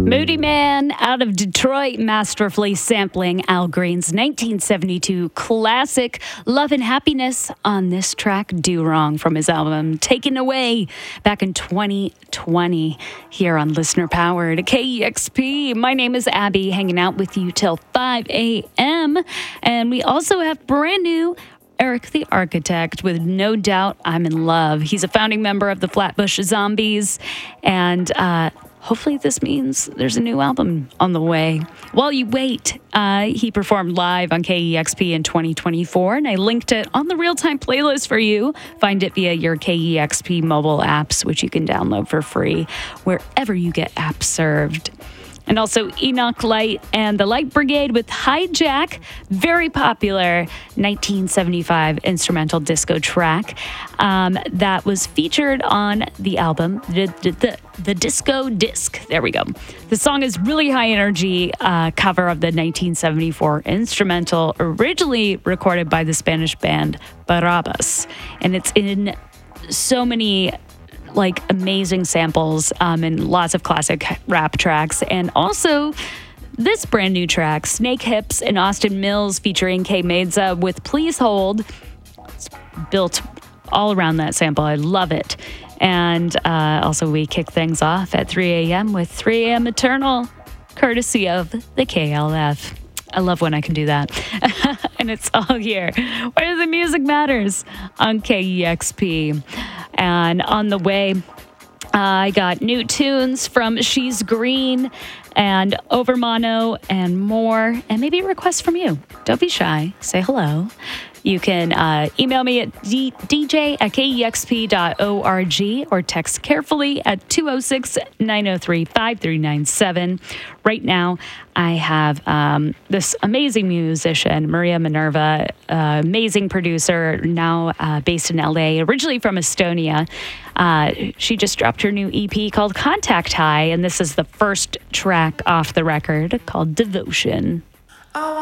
Moody Man out of Detroit, masterfully sampling Al Green's 1972 classic Love and Happiness on this track, Do Wrong, from his album Taken Away back in 2020 here on Listener Powered KEXP. My name is Abby, hanging out with you till 5 a.m. And we also have brand new Eric the Architect with No Doubt I'm in Love. He's a founding member of the Flatbush Zombies, and hopefully this means there's a new album on the way. While you wait, he performed live on KEXP in 2024, and I linked it on the real-time playlist for you. Find it via your KEXP mobile apps, which you can download for free wherever you get apps served. And also Enoch Light and the Light Brigade with Hijack, very popular 1975 instrumental disco track that was featured on the album, the Disco Disc. There we go. The song is really high energy cover of the 1974 instrumental, originally recorded by the Spanish band Barrabas. And it's in so many amazing samples and lots of classic rap tracks. And also this brand new track, Snake Hips and Austin Mills featuring K Meza with Please Hold. It's built all around that sample. I love it. And also we kick things off at 3 a.m. with 3 a.m. Eternal, courtesy of the KLF. I love when I can do that. And it's all here where the music matters on KEXP. And on the way, I got new tunes from She's Green and Overmono and more, and maybe requests from you. Don't be shy. Say hello. You can email me at dj@kexp.org or text carefully at 206-903-5397. Right now, I have this amazing musician, Maria Minerva, amazing producer, now based in LA, originally from Estonia. She just dropped her new EP called Contact High, and this is the first track off the record called Devotion.